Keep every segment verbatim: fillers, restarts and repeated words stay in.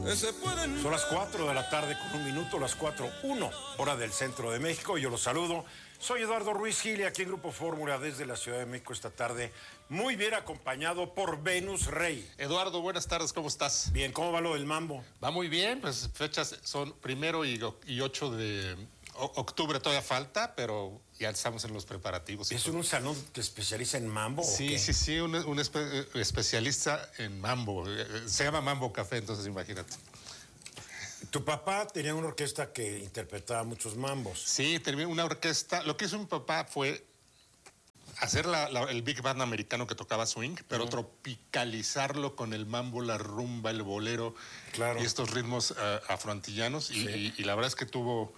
Son las cuatro de la tarde con un minuto, las cuatro uno, hora del centro de México. Yo los saludo. Soy Eduardo Ruiz Gil y aquí en Grupo Fórmula desde la Ciudad de México esta tarde, muy bien acompañado por Venus Rey. Eduardo, buenas tardes, ¿cómo estás? Bien, ¿cómo va lo del mambo? Va muy bien, pues fechas son primero y, y ocho de octubre, todavía falta, pero ya estamos en los preparativos. ¿Es un salón que especializa en mambo? Sí, ¿o qué? sí, sí, un, un espe especialista en mambo. Se llama Mambo Café, entonces imagínate. Tu papá tenía una orquesta que interpretaba muchos mambos. Sí, tenía una orquesta. Lo que hizo mi papá fue hacer la, la, el big band americano que tocaba swing, pero uh-huh. tropicalizarlo con el mambo, la rumba, el bolero, claro. y estos ritmos uh, afroantillanos. Sí. Y, y, y la verdad es que tuvo...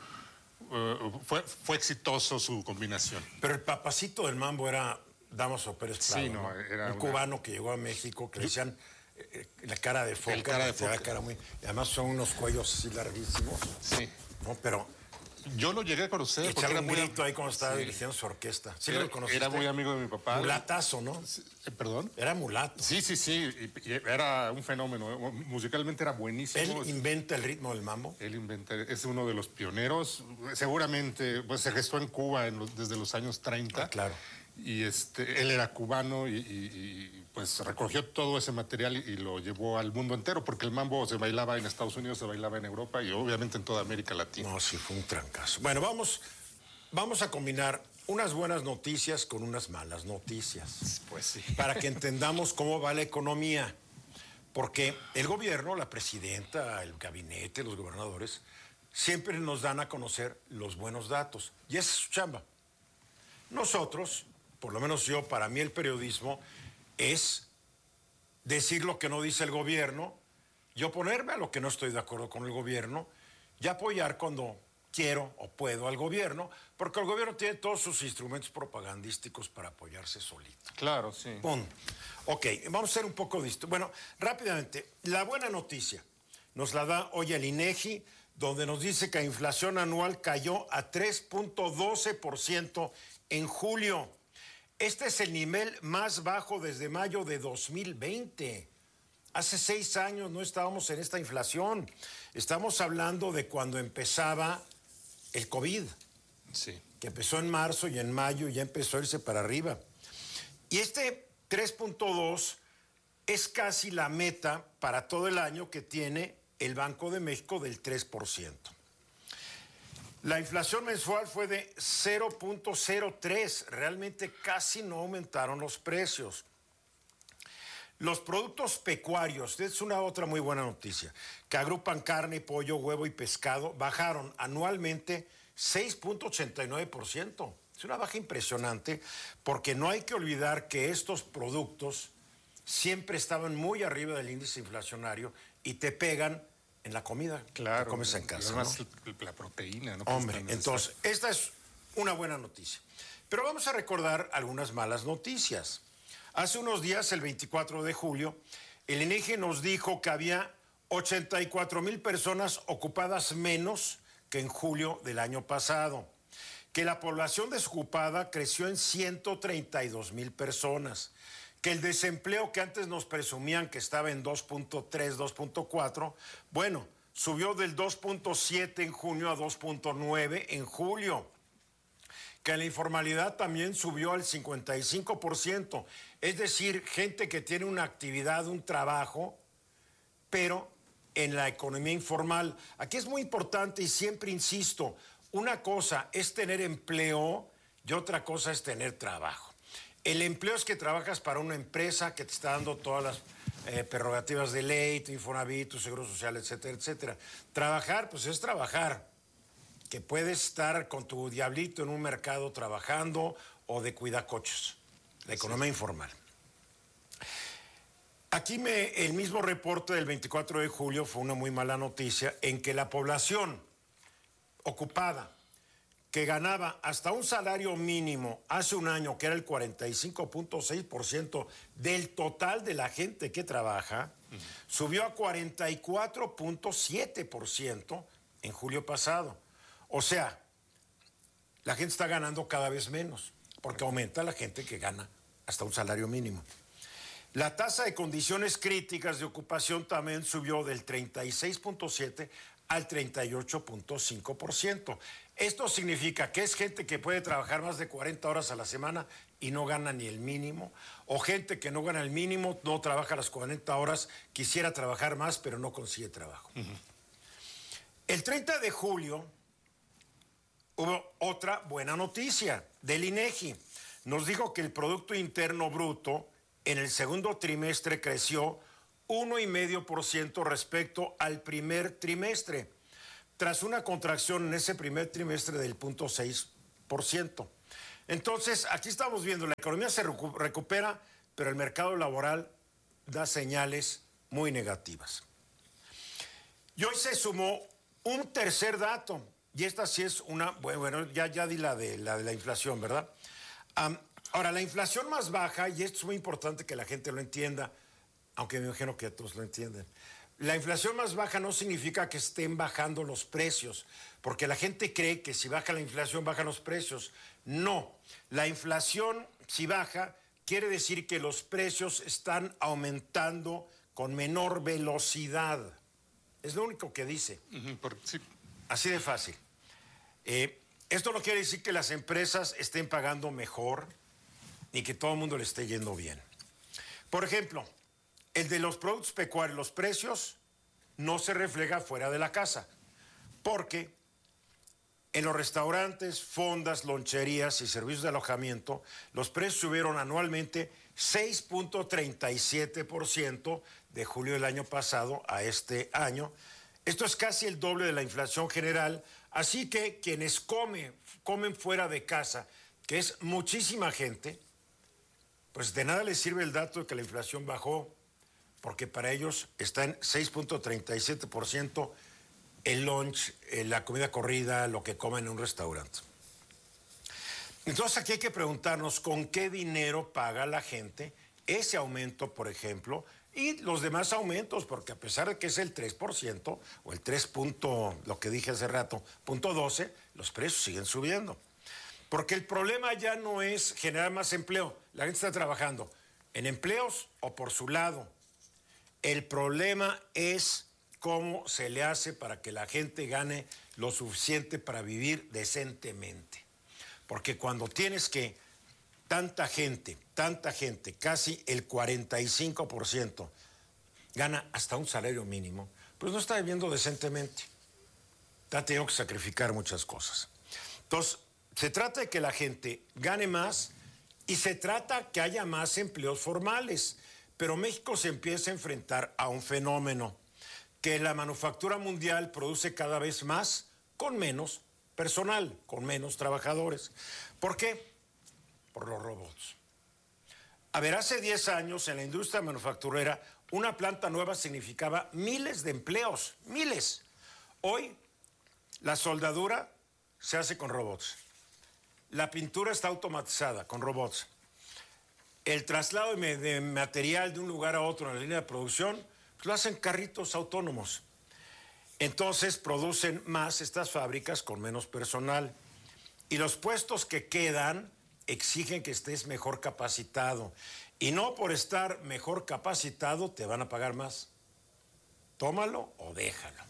Uh, fue, fue exitoso su combinación. Pero el papacito del mambo era Dámaso Pérez Prado, sí, no, ¿no? Era un una... cubano que llegó a México, que le decían eh, la cara de foca. El cara de foca. La cara muy... Además son unos cuellos así larguísimos. Sí. No, pero... Yo lo llegué a conocer. Echaba porque era un muy... grito ahí cuando estaba sí. dirigiendo su orquesta. ¿Sí era, lo conociste? Era muy amigo de mi papá. Mulatazo, ¿no? Sí, ¿Perdón? Era mulato. Sí, sí, sí. Y, y era un fenómeno. Musicalmente era buenísimo. ¿Él inventa el ritmo del mambo? Él inventa, es uno de los pioneros. Seguramente, pues se gestó en Cuba en los, desde los años treinta. Ah, claro. Y este, él era cubano y, y, y pues recogió todo ese material y, y lo llevó al mundo entero, porque el mambo se bailaba en Estados Unidos, se bailaba en Europa y obviamente en toda América Latina. No, sí, fue un trancazo. Bueno, vamos, vamos a combinar unas buenas noticias con unas malas noticias. Pues sí. Para que entendamos cómo va la economía. Porque el gobierno, la presidenta, el gabinete, los gobernadores, siempre nos dan a conocer los buenos datos. Y esa es su chamba. Nosotros... por lo menos yo, para mí el periodismo es decir lo que no dice el gobierno y oponerme a lo que no estoy de acuerdo con el gobierno y apoyar cuando quiero o puedo al gobierno, porque el gobierno tiene todos sus instrumentos propagandísticos para apoyarse solito. Claro, sí. Pum. Ok, vamos a hacer un poco de esto. Bueno, rápidamente, la buena noticia nos la da hoy el INEGI, donde nos dice que la inflación anual cayó a tres punto doce por ciento en julio. Este es el nivel más bajo desde mayo de dos mil veinte. Hace seis años no estábamos en esta inflación. Estamos hablando de cuando empezaba el COVID. Sí. Que empezó en marzo y en mayo ya empezó a irse para arriba. Y este tres punto dos es casi la meta para todo el año que tiene el Banco de México del tres por ciento. La inflación mensual fue de cero punto cero tres, realmente casi no aumentaron los precios. Los productos pecuarios, es una otra muy buena noticia, que agrupan carne, pollo, huevo y pescado, bajaron anualmente seis punto ochenta y nueve por ciento. Es una baja impresionante porque no hay que olvidar que estos productos siempre estaban muy arriba del índice inflacionario y te pegan en la comida, claro, que comes en casa. Además, ¿no? la proteína, ¿no? Hombre, entonces, esta es una buena noticia. Pero vamos a recordar algunas malas noticias. Hace unos días, el veinticuatro de julio, el INEGI nos dijo que había ochenta y cuatro mil personas ocupadas menos que en julio del año pasado, que la población desocupada creció en ciento treinta y dos mil personas, que el desempleo que antes nos presumían que estaba en dos punto tres, dos punto cuatro, bueno, subió del dos punto siete en junio a dos punto nueve en julio, que la informalidad también subió al cincuenta y cinco por ciento, es decir, gente que tiene una actividad, un trabajo, pero en la economía informal. Aquí es muy importante y siempre insisto, una cosa es tener empleo y otra cosa es tener trabajo. El empleo es que trabajas para una empresa que te está dando todas las eh, prerrogativas de ley, tu Infonavit, tu Seguro Social, etcétera, etcétera. Trabajar, pues es trabajar, que puedes estar con tu diablito en un mercado trabajando o de cuidacoches, la economía sí. informal. Aquí me, el mismo reporte del veinticuatro de julio fue una muy mala noticia en que la población ocupada que ganaba hasta un salario mínimo hace un año, que era el cuarenta y cinco punto seis por ciento del total de la gente que trabaja, uh-huh. subió a cuarenta y cuatro punto siete por ciento en julio pasado. O sea, la gente está ganando cada vez menos, porque aumenta la gente que gana hasta un salario mínimo. La tasa de condiciones críticas de ocupación también subió del treinta y seis punto siete al treinta y ocho punto cinco por ciento. Esto significa que es gente que puede trabajar más de cuarenta horas a la semana y no gana ni el mínimo, o gente que no gana el mínimo, no trabaja las cuarenta horas, quisiera trabajar más, pero no consigue trabajo. Uh-huh. El treinta de julio hubo otra buena noticia del INEGI. Nos dijo que el Producto Interno Bruto en el segundo trimestre creció uno coma cinco por ciento respecto al primer trimestre, tras una contracción en ese primer trimestre del cero punto seis por ciento. Entonces, aquí estamos viendo, la economía se recu- recupera, pero el mercado laboral da señales muy negativas. Y hoy se sumó un tercer dato, y esta sí es una, bueno, ya, ya di la de la, de la inflación, ¿verdad? Um, ahora, la inflación más baja, y esto es muy importante que la gente lo entienda, aunque me imagino que todos lo entienden, la inflación más baja no significa que estén bajando los precios, porque la gente cree que si baja la inflación bajan los precios. No, la inflación si baja quiere decir que los precios están aumentando con menor velocidad. Es lo único que dice. Uh-huh, por, sí. Así de fácil. Eh, esto no quiere decir que las empresas estén pagando mejor ni que todo el mundo le esté yendo bien. Por ejemplo, el de los productos pecuarios, los precios no se refleja fuera de la casa, porque en los restaurantes, fondas, loncherías y servicios de alojamiento, los precios subieron anualmente seis punto treinta y siete por ciento de julio del año pasado a este año. Esto es casi el doble de la inflación general, así que quienes comen, comen fuera de casa, que es muchísima gente, pues de nada les sirve el dato de que la inflación bajó, porque para ellos está en seis punto treinta y siete por ciento el lunch, la comida corrida, lo que comen en un restaurante. Entonces aquí hay que preguntarnos con qué dinero paga la gente ese aumento, por ejemplo, y los demás aumentos, porque a pesar de que es el tres por ciento o el tres punto, lo que dije hace rato, punto doce, los precios siguen subiendo. Porque el problema ya no es generar más empleo, la gente está trabajando en empleos o por su lado. El problema es cómo se le hace para que la gente gane lo suficiente para vivir decentemente. Porque cuando tienes que tanta gente, tanta gente, casi el cuarenta y cinco por ciento gana hasta un salario mínimo, pues no está viviendo decentemente. Está teniendo que sacrificar muchas cosas. Entonces, se trata de que la gente gane más y se trata que haya más empleos formales. Pero México se empieza a enfrentar a un fenómeno, que la manufactura mundial produce cada vez más con menos personal, con menos trabajadores. ¿Por qué? Por los robots. A ver, hace diez años en la industria manufacturera, una planta nueva significaba miles de empleos, miles. Hoy, la soldadura se hace con robots. La pintura está automatizada con robots. El traslado de material de un lugar a otro en la línea de producción, pues lo hacen carritos autónomos. Entonces producen más estas fábricas con menos personal. Y los puestos que quedan exigen que estés mejor capacitado. Y no por estar mejor capacitado te van a pagar más. Tómalo o déjalo.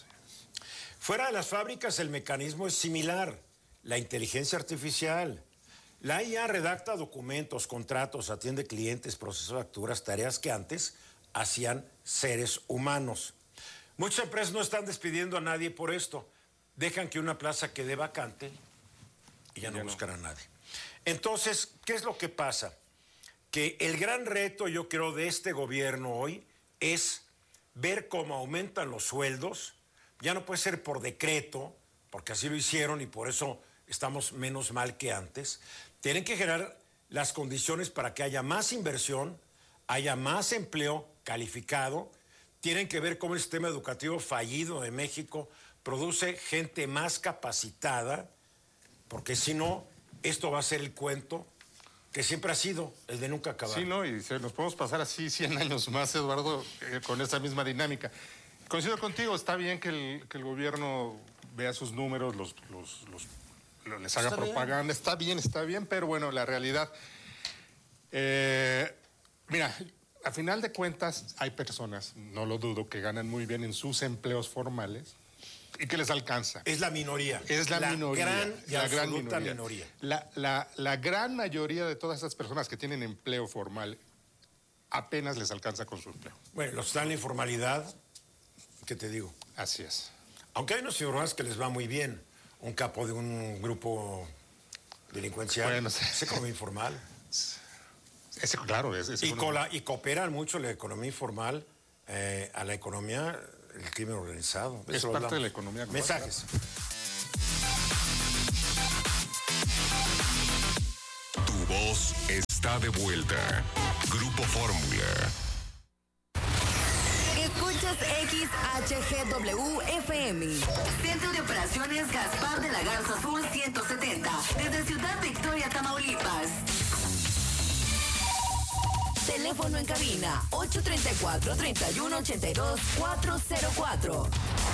Fuera de las fábricas el mecanismo es similar. La inteligencia artificial. La I A redacta documentos, contratos, atiende clientes, procesa facturas, tareas que antes hacían seres humanos. Muchas empresas no están despidiendo a nadie por esto. Dejan que una plaza quede vacante y ya no, ya no buscan a nadie. Entonces, ¿qué es lo que pasa? Que el gran reto, yo creo, de este gobierno hoy es ver cómo aumentan los sueldos. Ya no puede ser por decreto, porque así lo hicieron y por eso estamos menos mal que antes. Tienen que generar las condiciones para que haya más inversión, haya más empleo calificado. Tienen que ver cómo el sistema educativo fallido de México produce gente más capacitada, porque si no, esto va a ser el cuento que siempre ha sido, el de nunca acabar. Sí, no, y se, nos podemos pasar así cien años más, Eduardo, eh, con esta misma dinámica. Coincido contigo, está bien que el, que el gobierno vea sus números, los... los, los les haga está propaganda, bien. está bien, está bien, pero bueno, la realidad... Eh, mira, a final de cuentas, hay personas, no lo dudo, que ganan muy bien en sus empleos formales y que les alcanza. Es la minoría. Es la, la minoría. Gran y la absoluta gran minoría. minoría. La, la, la gran mayoría de todas esas personas que tienen empleo formal apenas les alcanza con su empleo. Bueno, los que están en la informalidad, ¿qué te digo? Así es. Aunque hay unos ciudadanos que les va muy bien. Un capo de un grupo delincuencial bueno, sí. se come informal. Ese, claro, es, es y, cola, y cooperan mucho la economía informal eh, a la economía, el crimen organizado. Es parte hablamos. de la economía global. Mensajes. Tu voz está de vuelta. Grupo Fórmula. Escuchas X H G W F M. Centro de Operaciones Gaspar de la Garza Azul ciento setenta. Desde Ciudad Victoria, Tamaulipas. Teléfono en cabina ocho tres cuatro, treinta y uno ochenta y dos, cuatrocientos cuatro.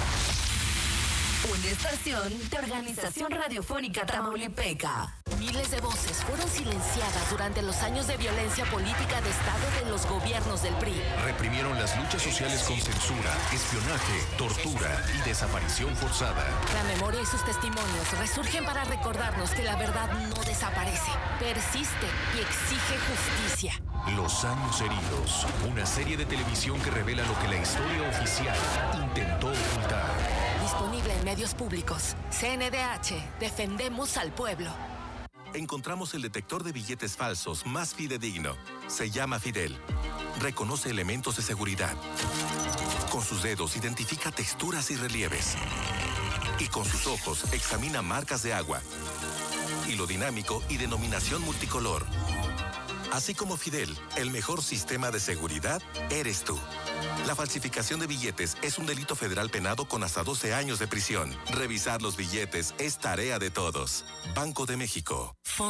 Una estación de Organización Radiofónica Tamaulipeca. Miles de voces fueron silenciadas durante los años de violencia política de Estado de los gobiernos del P R I. Reprimieron las luchas sociales con censura, espionaje, tortura y desaparición forzada. La memoria y sus testimonios resurgen para recordarnos que la verdad no desaparece, persiste y exige justicia. Los años heridos, una serie de televisión que revela lo que la historia oficial intentó ocultar. Disponible en medios públicos. C N D H, defendemos al pueblo. Encontramos el detector de billetes falsos más fidedigno. Se llama Fidel. Reconoce elementos de seguridad. Con sus dedos identifica texturas y relieves. Y con sus ojos examina marcas de agua. Hilo dinámico y denominación multicolor. Así como Fidel, el mejor sistema de seguridad eres tú. La falsificación de billetes es un delito federal penado con hasta doce años de prisión. Revisar los billetes es tarea de todos. Banco de México.